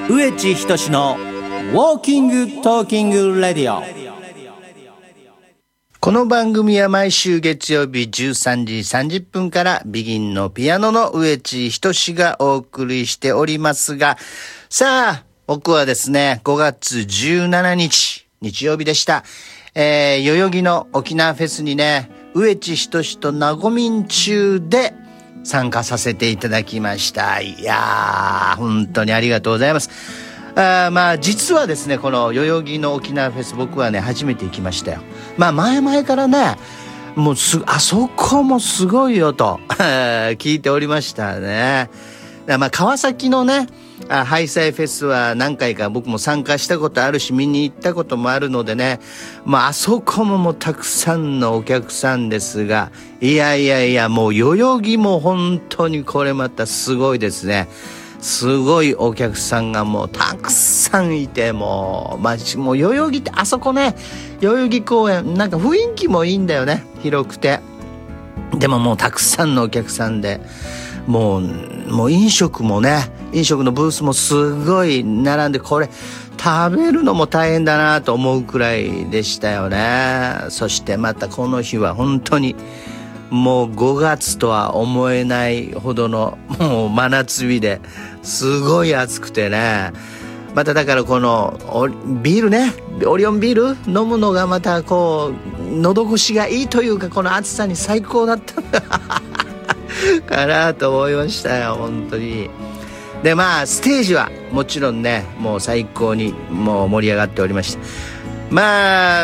植地仁のウォーキングトーキングレディオ。 この番組は毎週月曜日13時30分からビギンのピアノの植地仁がお送りしておりますが、さあ僕はですね5月17日日曜日でした。代々木の沖縄フェスにね、植地仁となごみん中で参加させていただきました。いやー本当にありがとうございます。実はですね、この代々木の沖縄フェス、僕はね初めて行きましたよ。前々からね、もうあそこもすごいよと聞いておりましたね。川崎のねハイサイフェスは何回か僕も参加したことあるし、見に行ったこともあるのでね、あそこももうたくさんのお客さんですが、いやもう代々木も本当にこれまたすごいですね。すごいお客さんがもうたくさんいて、もう代々木ってあそこね、代々木公園なんか雰囲気もいいんだよね、広くて。でももうたくさんのお客さんで、もう飲食もね、飲食のブースもすごい並んで、これ食べるのも大変だなと思うくらいでしたよね。そしてまたこの日は本当にもう5月とは思えないほどのもう真夏日ですごい暑くてね。まただからこのビールね、オリオンビール飲むのがまたこう喉越しがいいというか、この暑さに最高だったかなと思いましたよ本当に。でステージはもちろんね、もう最高にもう盛り上がっておりました。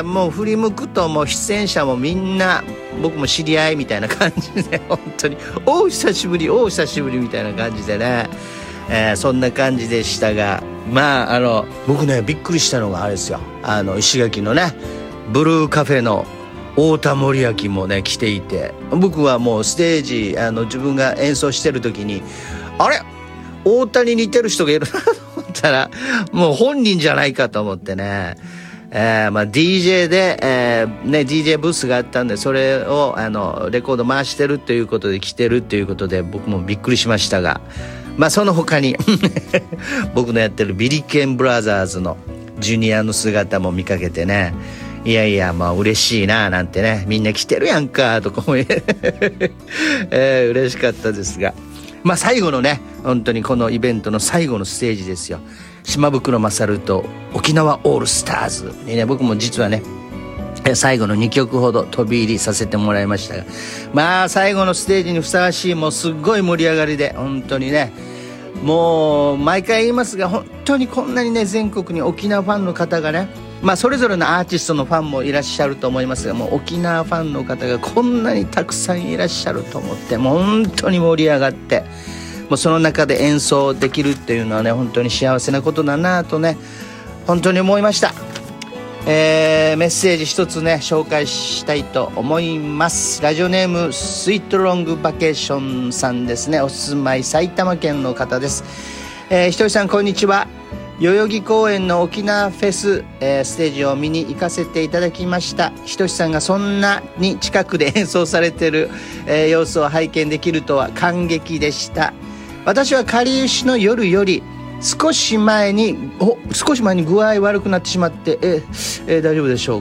もう振り向くともう出演者もみんな僕も知り合いみたいな感じで、本当にお久しぶりみたいな感じでね、そんな感じでしたが、僕ねびっくりしたのがあれですよ、石垣のねブルーカフェの太田森明もね来ていて、僕はもうステージ自分が演奏してる時に、あれ太田に似てる人がいるなと思ったら、もう本人じゃないかと思ってね、DJ で、DJ ブースがあったんで、それをレコード回してるということで来てるっていうことで、僕もびっくりしましたが、その他に僕のやってるビリケンブラザーズのジュニアの姿も見かけてね、いや嬉しいななんてね、みんな来てるやんかとかも嬉しかったですが、最後のね、本当にこのイベントの最後のステージですよ。島袋勝と沖縄オールスターズにね、僕も実はね最後の2曲ほど飛び入りさせてもらいましたが、最後のステージにふさわしい、もうすっごい盛り上がりで、本当にね、もう毎回言いますが、本当にこんなにね全国に沖縄ファンの方がね、それぞれのアーティストのファンもいらっしゃると思いますが、もう沖縄ファンの方がこんなにたくさんいらっしゃると思って、もう本当に盛り上がって、もうその中で演奏できるっていうのはね、本当に幸せなことだなとね、本当に思いました。メッセージ一つね紹介したいと思います。ラジオネームスイートロングバケーションさんですね。お住まい埼玉県の方です。ひとりさんこんにちは。代々木公園の沖縄フェス、ステージを見に行かせていただきました。ひとしさんがそんなに近くで演奏されている、様子を拝見できるとは感激でした。私はかりゆしの夜より少し前に具合悪くなってしまって、大丈夫でしょう